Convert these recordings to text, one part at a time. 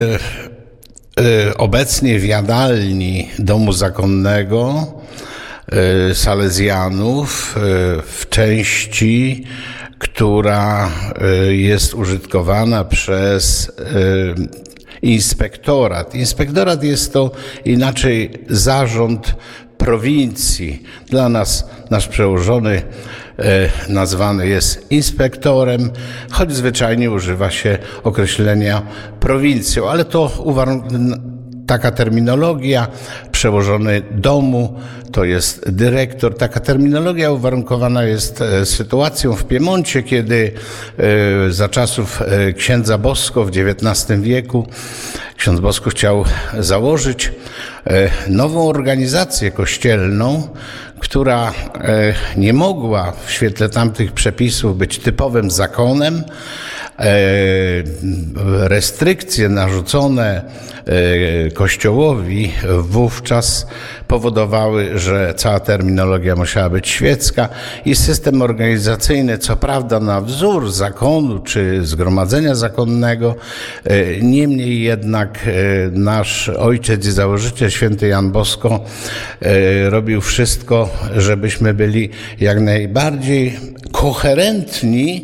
Obecnie w jadalni domu zakonnego salezjanów w części, która jest użytkowana przez inspektorat. Inspektorat jest to inaczej zarząd prowincji. Dla nas nasz przełożony nazwany jest inspektorem, choć zwyczajnie używa się określenia prowincją, ale to taka terminologia, przełożony domu to jest dyrektor. Taka terminologia uwarunkowana jest sytuacją w Piemoncie, kiedy za czasów księdza Bosko w XIX wieku ksiądz Bosko chciał założyć nową organizację kościelną, która nie mogła w świetle tamtych przepisów być typowym zakonem. Restrykcje narzucone Kościołowi wówczas powodowały, że cała terminologia musiała być świecka i system organizacyjny, co prawda na wzór zakonu czy zgromadzenia zakonnego, niemniej jednak nasz ojciec i założyciel święty Jan Bosko robił wszystko, żebyśmy byli jak najbardziej koherentni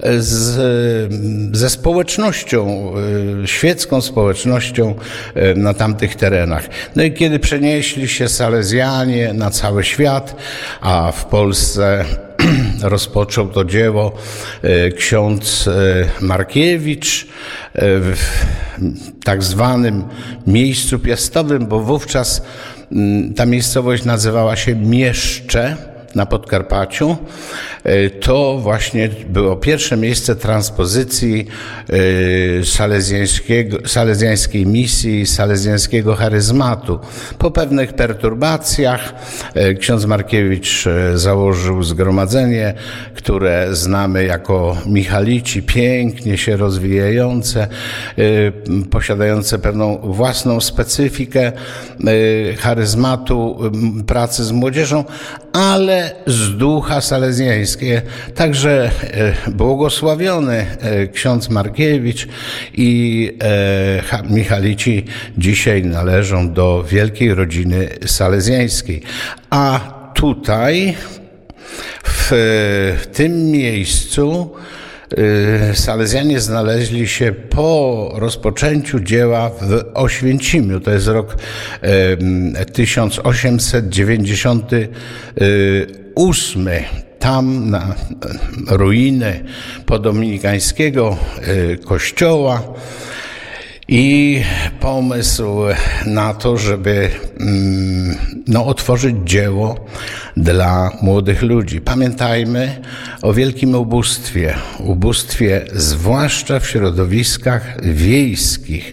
ze społecznością, świecką społecznością na tamtych terenach. No i kiedy przenieśli się salezjanie na cały świat, a w Polsce rozpoczął to dzieło ksiądz Markiewicz w tak zwanym miejscu piastowym, bo wówczas ta miejscowość nazywała się Mieszcze na Podkarpaciu. To właśnie było pierwsze miejsce transpozycji salezjańskiej misji, salezjańskiego charyzmatu. Po pewnych perturbacjach ksiądz Markiewicz założył zgromadzenie, które znamy jako Michalici, pięknie się rozwijające, posiadające pewną własną specyfikę charyzmatu, pracy z młodzieżą, ale z ducha salezjańskiego. Także błogosławiony ksiądz Markiewicz i Michalici dzisiaj należą do wielkiej rodziny salezjańskiej. A tutaj, w tym miejscu, salezjanie znaleźli się po rozpoczęciu dzieła w Oświęcimiu. To jest rok 1898. Tam na ruiny podominikańskiego kościoła i pomysł na to, żeby otworzyć dzieło dla młodych ludzi. Pamiętajmy o wielkim ubóstwie zwłaszcza w środowiskach wiejskich.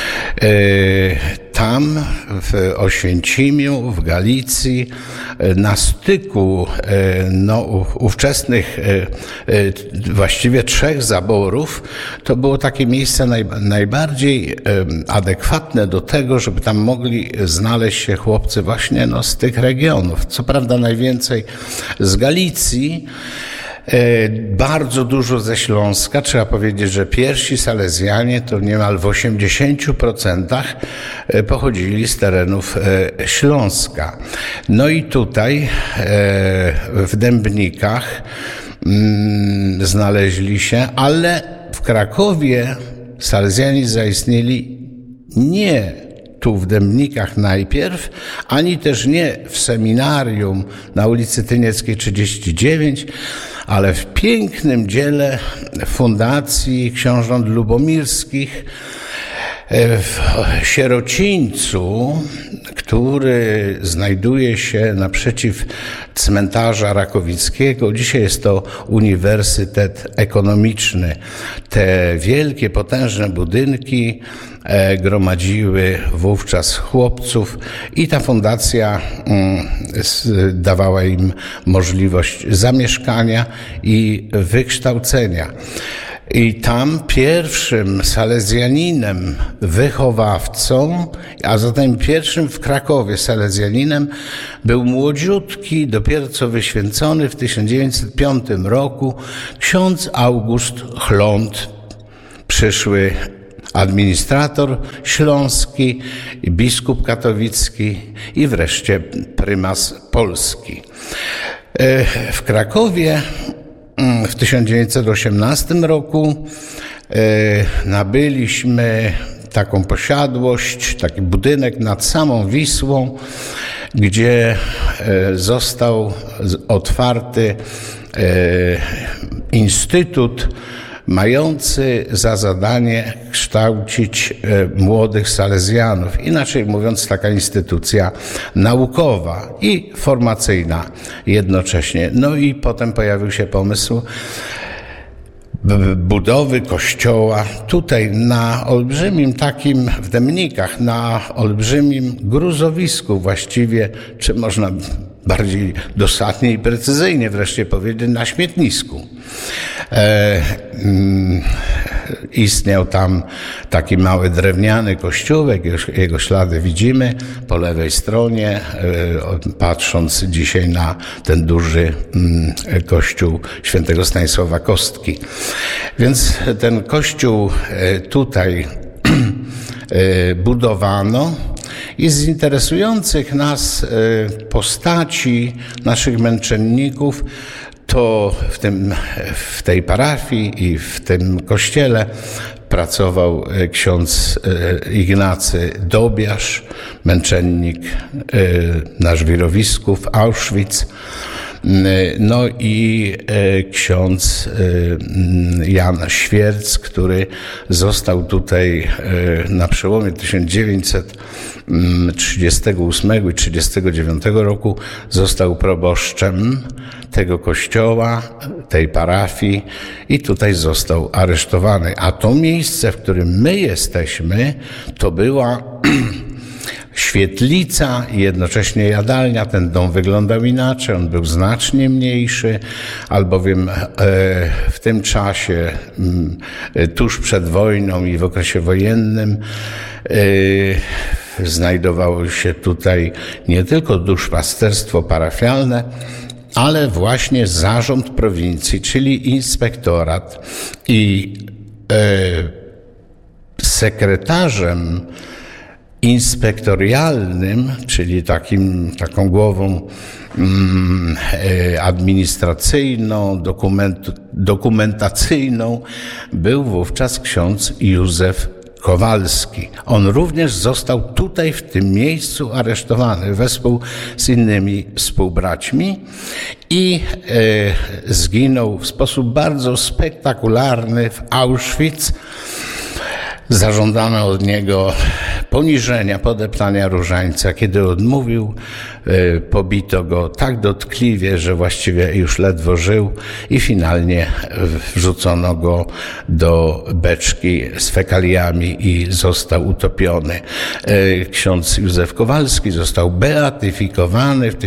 Tam w Oświęcimiu, w Galicji, na styku ówczesnych właściwie 3 zaborów, to było takie miejsce najbardziej adekwatne do tego, żeby tam mogli znaleźć się chłopcy właśnie z tych regionów. Co prawda najwięcej z Galicji, bardzo dużo ze Śląska. Trzeba powiedzieć, że pierwsi salezjanie to niemal w 80% pochodzili z terenów Śląska. No i tutaj w Dębnikach znaleźli się, ale w Krakowie salezjanie zaistnieli nie tu w Dębnikach najpierw, ani też nie w seminarium na ulicy Tynieckiej 39, ale w pięknym dziele Fundacji Książąt Lubomirskich w Sierocińcu, który znajduje się naprzeciw cmentarza Rakowickiego. Dzisiaj jest to Uniwersytet Ekonomiczny. Te wielkie, potężne budynki gromadziły wówczas chłopców i ta fundacja dawała im możliwość zamieszkania i wykształcenia. I tam pierwszym salezjaninem wychowawcą, a zatem pierwszym w Krakowie salezjaninem był młodziutki, dopiero co wyświęcony w 1905 roku ksiądz August Chląd, przyszły administrator śląski, biskup katowicki i wreszcie prymas polski. W Krakowie w 1918 roku nabyliśmy taką posiadłość, taki budynek nad samą Wisłą, gdzie został otwarty instytut mający za zadanie kształcić młodych salezjanów. Inaczej mówiąc, taka instytucja naukowa i formacyjna jednocześnie. No i potem pojawił się pomysł budowy kościoła tutaj na olbrzymim takim, w Dębnikach, na olbrzymim gruzowisku właściwie, czy można bardziej dosadnie i precyzyjnie wreszcie powiedzieć, na śmietnisku. Istniał tam taki mały drewniany kościółek, jego ślady widzimy po lewej stronie, patrząc dzisiaj na ten duży kościół świętego Stanisława Kostki. Więc ten kościół tutaj budowano i z interesujących nas postaci naszych męczenników to w tej parafii i w tym kościele pracował ksiądz Ignacy Dobiarz, męczennik nasz wirowisku w Auschwitz. No i ksiądz Jan Świerc, który został tutaj na przełomie 1938 i 1939 roku, został proboszczem tego kościoła, tej parafii i tutaj został aresztowany. A to miejsce, w którym my jesteśmy, to była świetlica i jednocześnie jadalnia. Ten dom wyglądał inaczej, on był znacznie mniejszy, albowiem w tym czasie, tuż przed wojną i w okresie wojennym, znajdowało się tutaj nie tylko duszpasterstwo parafialne, ale właśnie zarząd prowincji, czyli inspektorat i sekretarzem inspektorialnym, czyli taką głową administracyjną, dokumentacyjną, był wówczas ksiądz Józef Kowalski. On również został tutaj, w tym miejscu aresztowany wespół z innymi współbraćmi i zginął w sposób bardzo spektakularny w Auschwitz. Zażądano od niego poniżenia, podeptania różańca. Kiedy odmówił, pobito go tak dotkliwie, że właściwie już ledwo żył i finalnie wrzucono go do beczki z fekaliami i został utopiony. Ksiądz Józef Kowalski został beatyfikowany w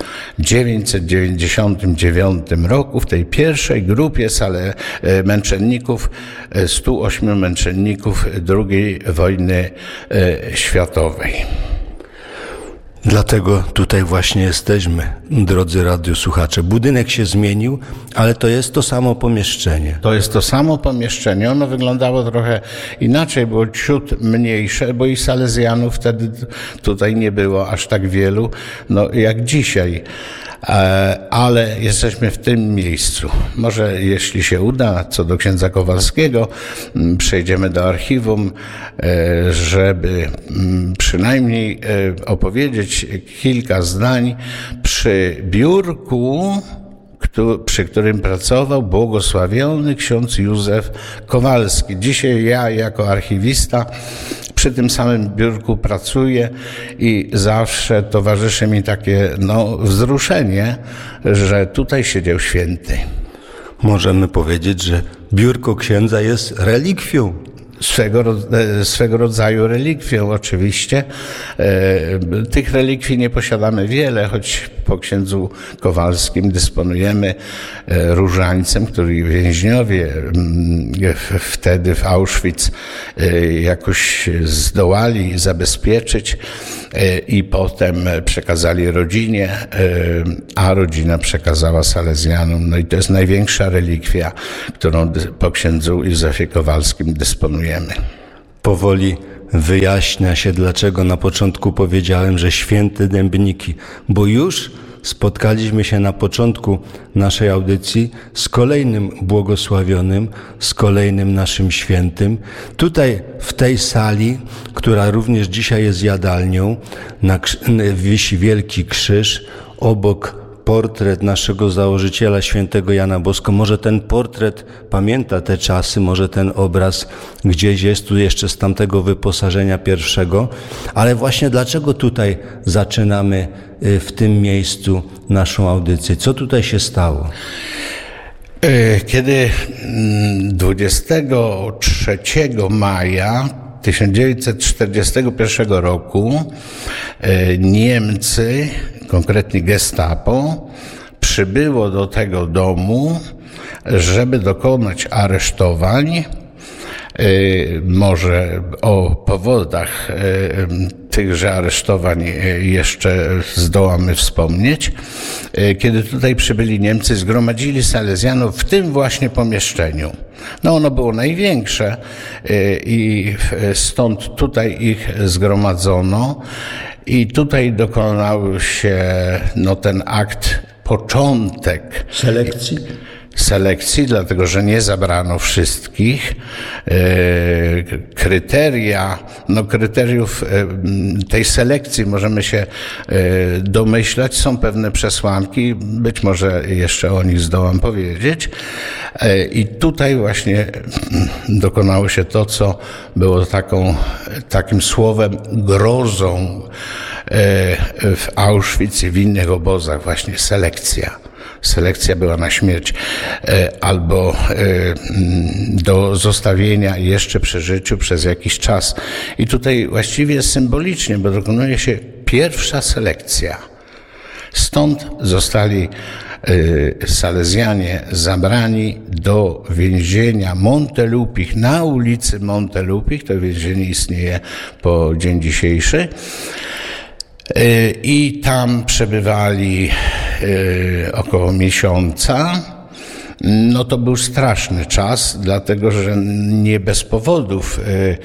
1999 roku w tej pierwszej grupie męczenników, 108 męczenników II wojny światowej. Dlatego tutaj właśnie jesteśmy, drodzy radiosłuchacze. Budynek się zmienił, ale to jest to samo pomieszczenie. To jest to samo pomieszczenie. Ono wyglądało trochę inaczej, było ciut mniejsze, bo i salezjanów wtedy tutaj nie było aż tak wielu, jak dzisiaj. Ale jesteśmy w tym miejscu. Może jeśli się uda, co do księdza Kowalskiego, przejdziemy do archiwum, żeby przynajmniej opowiedzieć kilka zdań przy biurku, przy którym pracował błogosławiony ksiądz Józef Kowalski. Dzisiaj ja jako archiwista przy tym samym biurku pracuję i zawsze towarzyszy mi takie wzruszenie, że tutaj siedział święty. Możemy powiedzieć, że biurko księdza jest relikwią. Swego rodzaju relikwią oczywiście. Tych relikwii nie posiadamy wiele, choć po księdzu Kowalskim dysponujemy różańcem, który więźniowie wtedy w Auschwitz jakoś zdołali zabezpieczyć i potem przekazali rodzinie, a rodzina przekazała salezjanom. I to jest największa relikwia, którą po księdzu Józefie Kowalskim dysponujemy. Powoli wyjaśnia się, dlaczego na początku powiedziałem, że święte dębniki, bo już spotkaliśmy się na początku naszej audycji z kolejnym błogosławionym, z kolejnym naszym świętym. Tutaj w tej sali, która również dzisiaj jest jadalnią, wisi wielki krzyż, obok portret naszego założyciela, świętego Jana Bosko. Może ten portret pamięta te czasy, może ten obraz gdzieś jest tu jeszcze z tamtego wyposażenia pierwszego, ale właśnie dlaczego tutaj zaczynamy w tym miejscu naszą audycję? Co tutaj się stało? Kiedy 23 maja 1941 roku Niemcy, konkretnie Gestapo, przybyło do tego domu, żeby dokonać aresztowań. Może o powodach tychże aresztowań jeszcze zdołamy wspomnieć. Kiedy tutaj przybyli Niemcy, zgromadzili Salezjanów w tym właśnie pomieszczeniu. No ono było największe i stąd tutaj ich zgromadzono i tutaj dokonał się ten akt, początek selekcji, dlatego że nie zabrano wszystkich. Kryteriów tej selekcji możemy się domyślać. Są pewne przesłanki, być może jeszcze o nich zdołam powiedzieć. I tutaj właśnie dokonało się to, co było takim słowem grozą w Auschwitz i w innych obozach, właśnie selekcja. Selekcja była na śmierć albo do zostawienia jeszcze przy życiu przez jakiś czas. I tutaj właściwie symbolicznie, bo dokonuje się pierwsza selekcja. Stąd zostali Salezjanie zabrani do więzienia Montelupich, na ulicy Montelupich, to więzienie istnieje po dzień dzisiejszy. I tam przebywali około miesiąca. No to był straszny czas, dlatego że nie bez powodów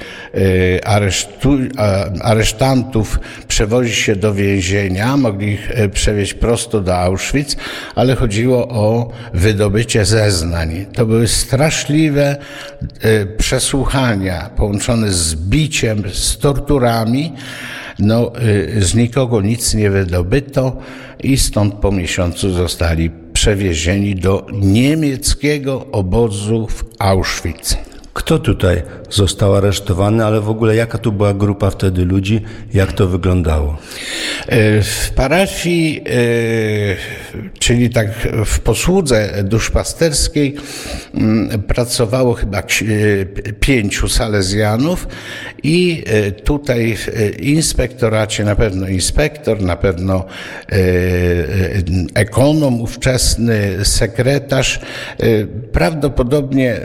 aresztantów przewozi się do więzienia, mogli ich przewieźć prosto do Auschwitz, ale chodziło o wydobycie zeznań. To były straszliwe przesłuchania połączone z biciem, z torturami. Z nikogo nic nie wydobyto i stąd po miesiącu zostali przewiezieni do niemieckiego obozu w Auschwitz. Kto tutaj został aresztowany, ale w ogóle jaka tu była grupa wtedy ludzi, jak to wyglądało? W parafii, czyli tak w posłudze duszpasterskiej pracowało chyba 5 salezjanów i tutaj w inspektoracie na pewno inspektor, na pewno ekonom ówczesny, sekretarz, prawdopodobnie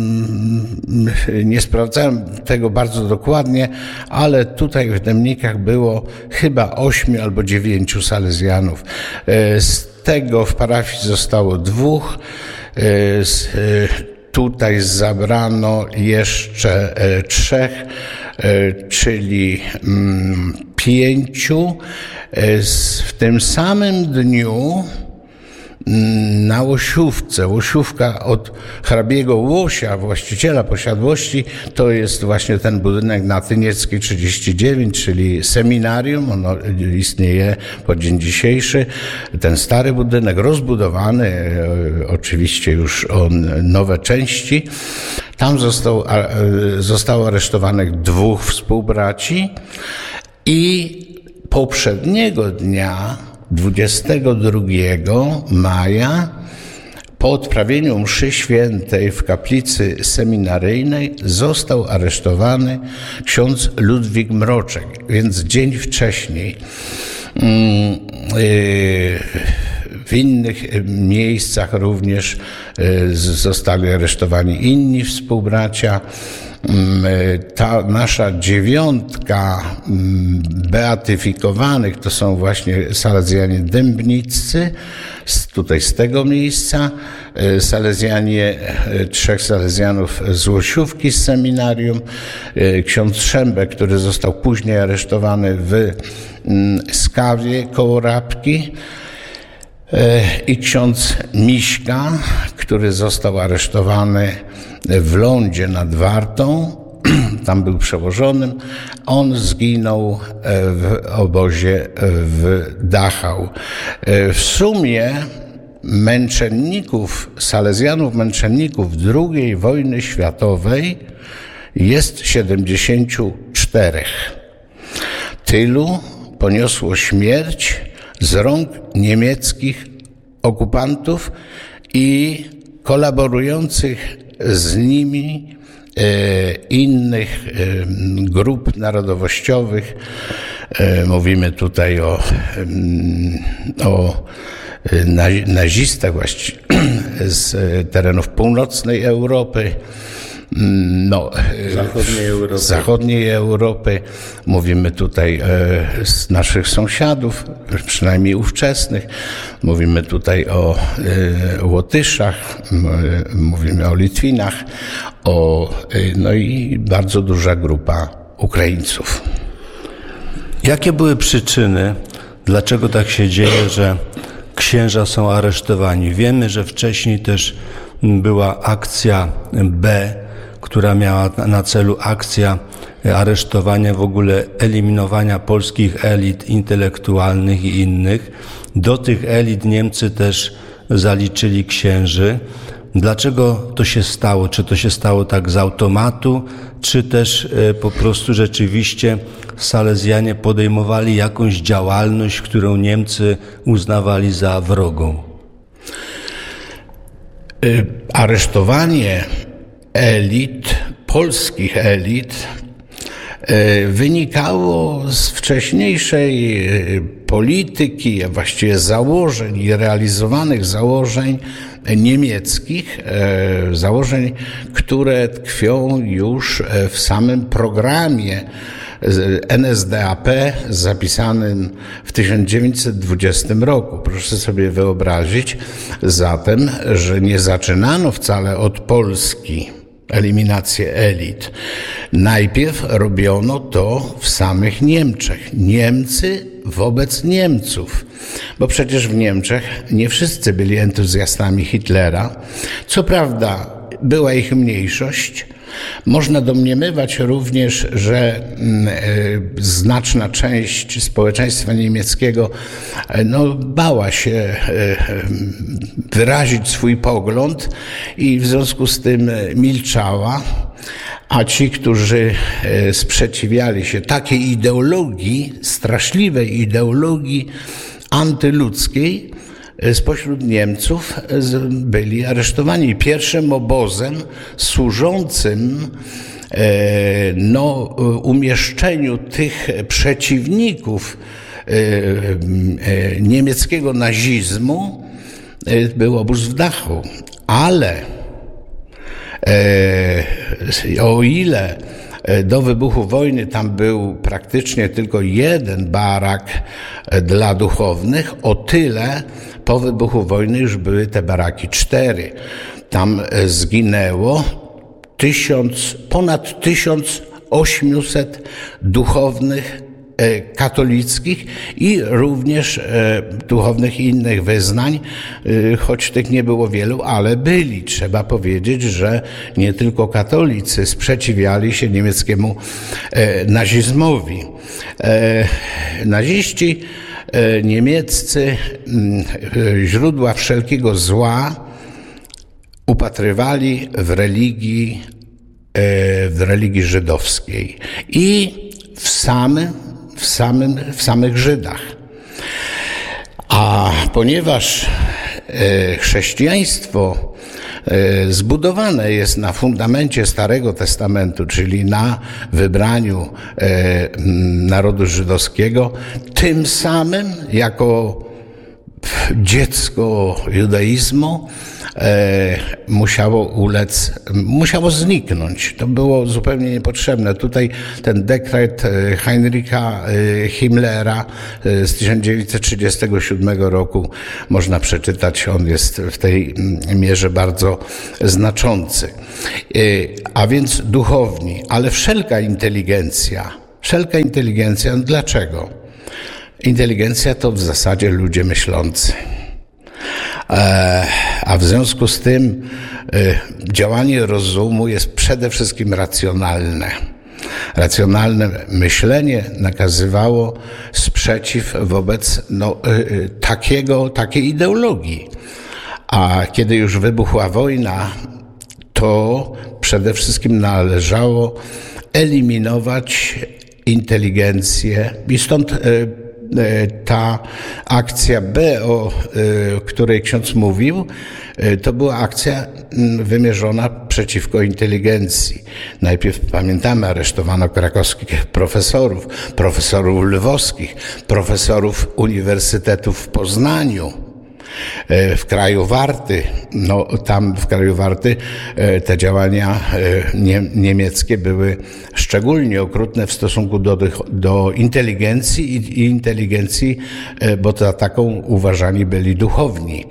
nie sprawdzałem tego bardzo dokładnie, ale tutaj w dnevnikach było chyba 8 albo 9 salezjanów. Z tego w parafii zostało 2. Tutaj zabrano jeszcze 3, czyli 5. W tym samym dniu na Łosiówce, Łosiówka od hrabiego Łosia, właściciela posiadłości, to jest właśnie ten budynek na Tynieckiej 39, czyli seminarium, ono istnieje po dzień dzisiejszy. Ten stary budynek rozbudowany, oczywiście już o nowe części. Tam zostało aresztowanych 2 współbraci i poprzedniego dnia 22 maja po odprawieniu mszy świętej w kaplicy seminaryjnej został aresztowany ksiądz Ludwik Mroczek, więc dzień wcześniej. W innych miejscach również zostali aresztowani inni współbracia. Ta nasza 9 beatyfikowanych to są właśnie salezjanie dębniccy, tutaj z tego miejsca, salezjanie, 3 salezjanów z Łosiówki z seminarium, ksiądz Trzębek, który został później aresztowany w Skawie koło Rabki, i ksiądz Miśka, który został aresztowany w Lądzie nad Wartą, tam był przełożonym. On zginął w obozie w Dachau. W sumie salezjanów męczenników II wojny światowej jest 74. Tylu poniosło śmierć z rąk niemieckich okupantów i kolaborujących z nimi innych grup narodowościowych. Mówimy tutaj o nazistach właściwie z terenów północnej Europy, zachodniej Europy. Mówimy tutaj z naszych sąsiadów, przynajmniej ówczesnych. Mówimy tutaj o Łotyszach, mówimy o Litwinach, i bardzo duża grupa Ukraińców. Jakie były przyczyny, dlaczego tak się dzieje, że księża są aresztowani? Wiemy, że wcześniej też była akcja B, która miała na celu akcja aresztowania, w ogóle eliminowania polskich elit intelektualnych i innych. Do tych elit Niemcy też zaliczyli księży. Dlaczego to się stało? Czy to się stało tak z automatu, czy też po prostu rzeczywiście salezjanie podejmowali jakąś działalność, którą Niemcy uznawali za wrogą? Aresztowanie elit, polskich elit, wynikało z wcześniejszej polityki, a właściwie założeń i realizowanych założeń niemieckich, założeń, które tkwią już w samym programie NSDAP zapisanym w 1920 roku. Proszę sobie wyobrazić zatem, że nie zaczynano wcale od Polski eliminację elit. Najpierw robiono to w samych Niemczech. Niemcy wobec Niemców. Bo przecież w Niemczech nie wszyscy byli entuzjastami Hitlera. Co prawda była ich mniejszość. Można domniemywać również, że znaczna część społeczeństwa niemieckiego bała się wyrazić swój pogląd i w związku z tym milczała, a ci, którzy sprzeciwiali się takiej ideologii, straszliwej ideologii antyludzkiej, spośród Niemców byli aresztowani. Pierwszym obozem służącym umieszczeniu tych przeciwników niemieckiego nazizmu był obóz w Dachau. Ale o ile do wybuchu wojny tam był praktycznie tylko jeden barak dla duchownych, o tyle po wybuchu wojny już były te baraki 4. Tam zginęło ponad 1800 duchownych katolickich i również duchownych innych wyznań, choć tych nie było wielu, ale byli. Trzeba powiedzieć, że nie tylko katolicy sprzeciwiali się niemieckiemu nazizmowi. Naziści niemieccy źródła wszelkiego zła upatrywali w religii żydowskiej i w samych Żydach. A ponieważ chrześcijaństwo zbudowane jest na fundamencie Starego Testamentu, czyli na wybraniu narodu żydowskiego, tym samym jako dziecko judaizmu musiało zniknąć. To było zupełnie niepotrzebne. Tutaj ten dekret Heinricha Himmlera z 1937 roku można przeczytać. On jest w tej mierze bardzo znaczący. A więc duchowni, ale wszelka inteligencja. Dlaczego? Inteligencja to w zasadzie ludzie myślący. A w związku z tym działanie rozumu jest przede wszystkim racjonalne. Racjonalne myślenie nakazywało sprzeciw wobec takiej ideologii. A kiedy już wybuchła wojna, to przede wszystkim należało eliminować inteligencję i stąd ta akcja B, o której ksiądz mówił, to była akcja wymierzona przeciwko inteligencji. Najpierw, pamiętamy, aresztowano krakowskich profesorów lwowskich, profesorów Uniwersytetu w Poznaniu. W kraju Warty, tam w kraju Warty te działania niemieckie były szczególnie okrutne w stosunku do inteligencji, bo za taką uważani byli duchowni.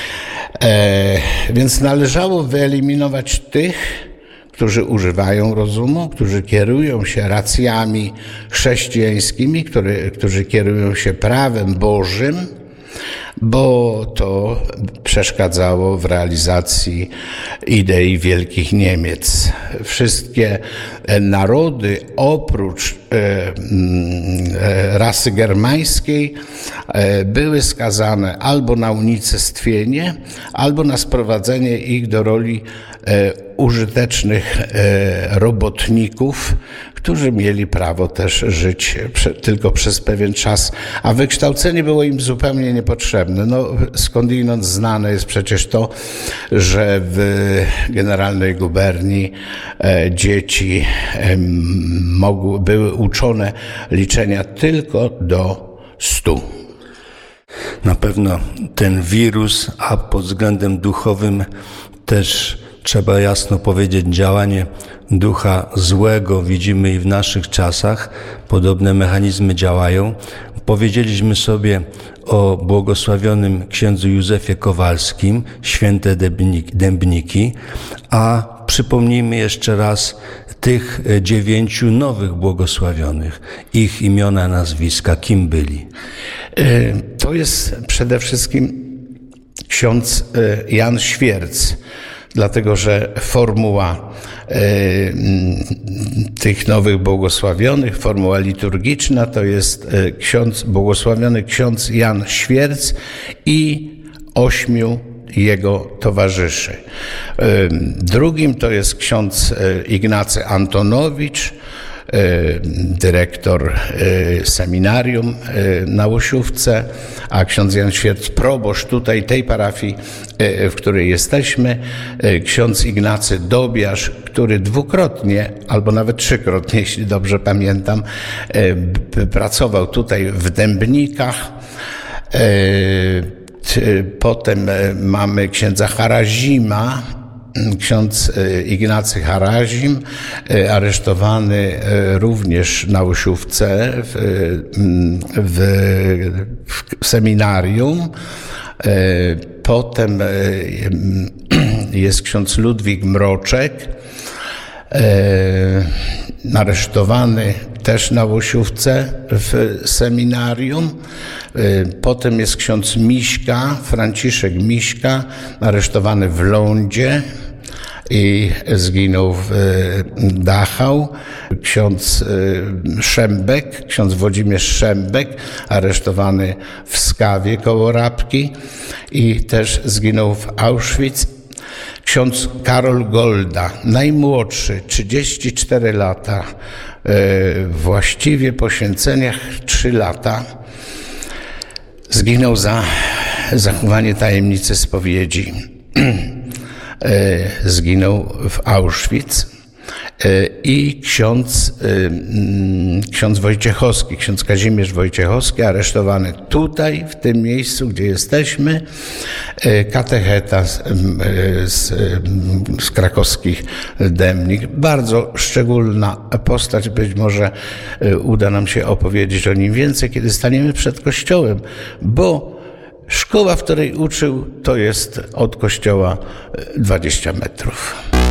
Więc należało wyeliminować tych, którzy używają rozumu, którzy kierują się racjami chrześcijańskimi, którzy kierują się prawem Bożym, bo to przeszkadzało w realizacji idei wielkich Niemiec. Wszystkie narody oprócz rasy germańskiej były skazane albo na unicestwienie, albo na sprowadzenie ich do roli użytecznych robotników, którzy mieli prawo też żyć tylko przez pewien czas, a wykształcenie było im zupełnie niepotrzebne. Skądinąd znane jest przecież to, że w Generalnej Guberni dzieci były uczone liczenia tylko do 100. Na pewno ten wirus, a pod względem duchowym też trzeba jasno powiedzieć, działanie ducha złego widzimy i w naszych czasach. Podobne mechanizmy działają. Powiedzieliśmy sobie o błogosławionym księdzu Józefie Kowalskim, święte dębniki, a przypomnijmy jeszcze raz tych 9 nowych błogosławionych. Ich imiona, nazwiska, kim byli? To jest przede wszystkim ksiądz Jan Świerc, dlatego że formuła tych nowych błogosławionych, formuła liturgiczna to jest błogosławiony ksiądz Jan Świerc i 8 jego towarzyszy. Drugim to jest ksiądz Ignacy Antonowicz, dyrektor seminarium na Łosiówce, a ksiądz Jan Świerc, proboszcz tutaj tej parafii, w której jesteśmy, ksiądz Ignacy Dobiarz, który 2-krotnie, albo nawet 3-krotnie, jeśli dobrze pamiętam, pracował tutaj w Dębnikach. Potem mamy księdza Harazima, ksiądz Ignacy Harazim, aresztowany również na Łosiówce w seminarium. Potem jest ksiądz Ludwik Mroczek, aresztowany też na Łosiówce w seminarium. Potem jest ksiądz Miśka, Franciszek Miśka, aresztowany w Lądzie i zginął w Dachau. Ksiądz Szembek, ksiądz Włodzimierz Szembek, aresztowany w Skawie koło Rabki i też zginął w Auschwitz. Ksiądz Karol Golda, najmłodszy, 34 lata, właściwie po święceniach 3 lata, zginął za zachowanie tajemnicy spowiedzi. Zginął w Auschwitz i ksiądz Wojciechowski, ksiądz Kazimierz Wojciechowski, aresztowany tutaj, w tym miejscu, gdzie jesteśmy, katecheta z krakowskich Dębnik. Bardzo szczególna postać, być może uda nam się opowiedzieć o nim więcej, kiedy staniemy przed kościołem, bo szkoła, w której uczył, to jest od kościoła 20 metrów.